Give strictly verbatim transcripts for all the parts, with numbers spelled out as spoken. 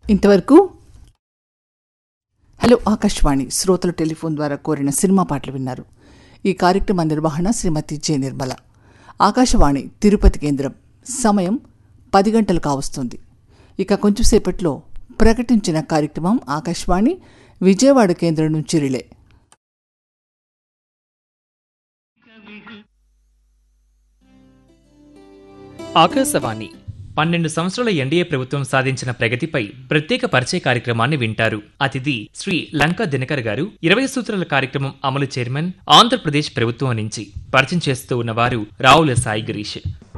ఇంతవరకు హలో ఆకాశవాణి శ్రోతలు టెలిఫోన్ ద్వారా కోరిన సినిమా పాటలు విన్నారు. ఈ కార్యక్రమ నిర్వహణ శ్రీమతి జె నిర్మల. ఆకాశవాణి తిరుపతి కేంద్రం. సమయం పది గంటలు కావస్తుంది. ఇక కొంచెం సేపట్లో ప్రకటించిన కార్యక్రమం ఆకాశవాణి విజయవాడ కేంద్రం నుంచి రిలే. ఆకాశవాణి పన్నెండు సంవత్సరాల ఎన్డీఏ ప్రభుత్వం సాధించిన ప్రగతిపై ప్రత్యేక పరిచయ కార్యక్రమాన్ని వింటారు. అతిథి శ్రీ లంకా దినకర్ గారు. ఇరవై సూత్రాల కార్యక్రమం అమలు చైర్మన్, ఆంధ్రప్రదేశ్ ప్రభుత్వం నుంచి పరిచయం చేస్తూ ఉన్నవారు రావుల సాయి గిరీష్.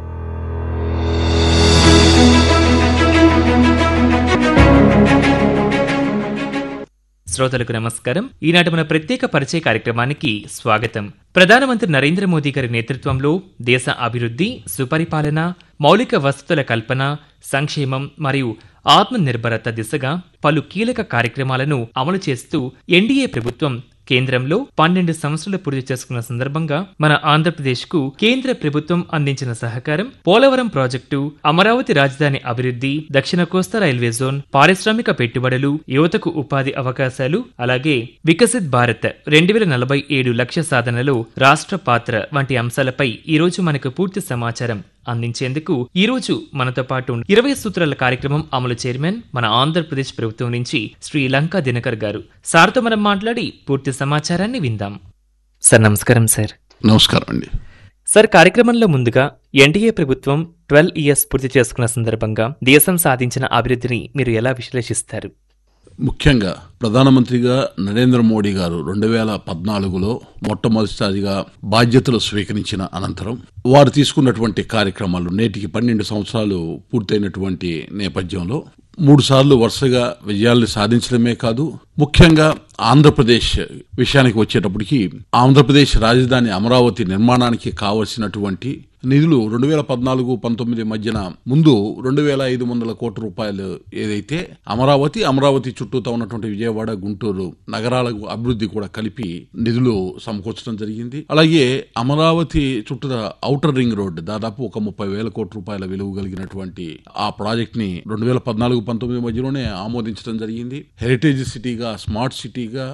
శ్రోతలకు నమస్కారం. ఈనాటి మన ప్రత్యేక పరిచయ కార్యక్రమానికి స్వాగతం. ప్రధానమంత్రి నరేంద్ర మోదీ గారి నేతృత్వంలో దేశ అభివృద్ధి, సుపరిపాలన, మౌలిక వసతుల కల్పన, సంక్షేమం మరియు ఆత్మ నిర్భరత దిశగా పలు కీలక కార్యక్రమాలను అమలు చేస్తూ ఎన్డీఏ ప్రభుత్వం కేంద్రంలో పన్నెండు సంవత్సరాలు పూర్తి చేసుకున్న సందర్భంగా మన ఆంధ్రప్రదేశ్ కు కేంద్ర ప్రభుత్వం అందించిన సహకారం, పోలవరం ప్రాజెక్టు, అమరావతి రాజధాని అభివృద్ధి, దక్షిణ కోస్తా రైల్వే జోన్, పారిశ్రామిక పెట్టుబడులు, యువతకు ఉపాధి అవకాశాలు, అలాగే వికసిత్ భారత్ రెండు వేల నలభై ఏడు లక్ష్య సాధనలో రాష్ట్ర పాత్ర వంటి అంశాలపై ఈ రోజు మనకు పూర్తి సమాచారం అందించేందుకు ఈ రోజు మనతో పాటు ఇరవై సూత్రాల కార్యక్రమం అమలు చైర్మన్, మన ఆంధ్రప్రదేశ్ ప్రభుత్వం నుంచి శ్రీ లంకా దినకర్ గారు. సార్తో మనం మాట్లాడి పూర్తి సమాచారాన్ని విందాం. సార్ నమస్కారం. సార్ నమస్కారం అండి. సార్, కార్యక్రమంలో ముందుగా ఎన్డీఏ ప్రభుత్వం ట్వెల్వ్ ఇయర్స్ పూర్తి చేసుకున్న సందర్భంగా దేశం సాధించిన అభివృద్ధిని మీరు ఎలా విశ్లేషిస్తారు? ముఖ్యంగా ప్రధానమంత్రిగా నరేంద్ర మోడీ గారు రెండు వేల పద్నాలుగులో మొట్టమొదటిసారిగా బాధ్యతలు స్వీకరించిన అనంతరం వారు తీసుకున్నటువంటి కార్యక్రమాలు నేటికి పన్నెండు సంవత్సరాలు పూర్తయినటువంటి నేపథ్యంలో మూడు సార్లు వరుసగా విజయాలను సాధించడమే కాదు, ముఖ్యంగా ఆంధ్రప్రదేశ్ విషయానికి వచ్చేటప్పటికి ఆంధ్రప్రదేశ్ రాజధాని అమరావతి నిర్మాణానికి కావలసినటువంటి నిధులు రెండు వేల పద్నాలుగు పంతొమ్మిది మధ్యన ముందు రెండు వేల ఐదు వందల కోట్ల రూపాయలు ఏదైతే అమరావతి అమరావతి చుట్టూతో ఉన్నటువంటి విజయవాడ, గుంటూరు నగరాల అభివృద్ధి కూడా కలిపి నిధులు సమకూర్చడం జరిగింది. అలాగే అమరావతి చుట్టూ ఔటర్ రింగ్ రోడ్ దాదాపు ఒక ముప్పై వేల కోట్ల రూపాయల విలువ కలిగినటువంటి ఆ ప్రాజెక్ట్ ని రెండు వేల పద్నాలుగు పంతొమ్మిది మధ్యలోనే ఆమోదించడం జరిగింది. హెరిటేజ్ సిటీగా, స్మార్ట్ సిటీగా